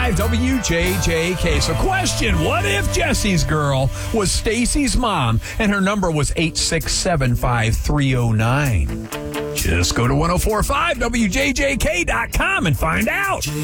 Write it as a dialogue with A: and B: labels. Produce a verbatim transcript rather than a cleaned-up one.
A: five W J J K. So question, what if Jesse's girl was Stacy's mom and her number was eight six seven, five three zero nine? Just go to ten forty-five W J J K dot com and find out.